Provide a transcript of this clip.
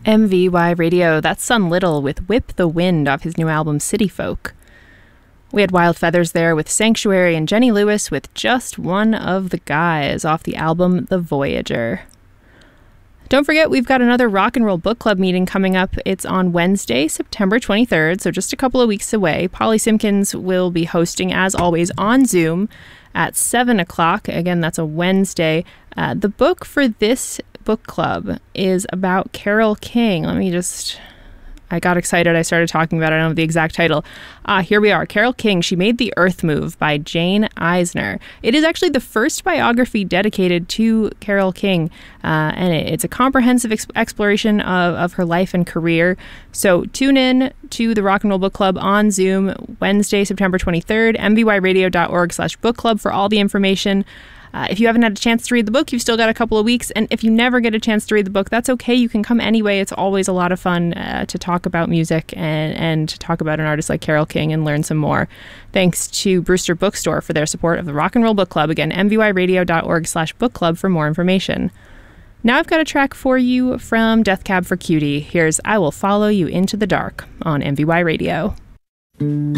MVY Radio, that's Son Little with Whip the Wind off his new album City Folk. We had Wild Feathers there with Sanctuary and Jenny Lewis with Just One of the Guys off the album The Voyager. Don't forget, we've got another Rock and Roll Book Club meeting coming up. It's on Wednesday, September 23rd, so just a couple of weeks away. Polly Simpkins will be hosting, as always, on Zoom at 7 o'clock. Again, that's a Wednesday. The book for this book club is about Carole King. I got excited. I started talking about it. I don't know the exact title. Here we are. Carole King, She Made the Earth Move by Jane Eisner. It is actually the first biography dedicated to Carole King, and it's a comprehensive exploration of her life and career. So tune in to the Rock and Roll Book Club on Zoom Wednesday, September 23rd, mvyradio.org/book club for all the information. If you haven't had a chance to read the book, you've still got a couple of weeks. And if you never get a chance to read the book, that's okay. You can come anyway. It's always a lot of fun to talk about music and to talk about an artist like Carole King and learn some more. Thanks to Brewster Bookstore for their support of the Rock and Roll Book Club. Again, mvyradio.org/book club for more information. Now I've got a track for you from Death Cab for Cutie. Here's I Will Follow You Into the Dark on MVY Radio.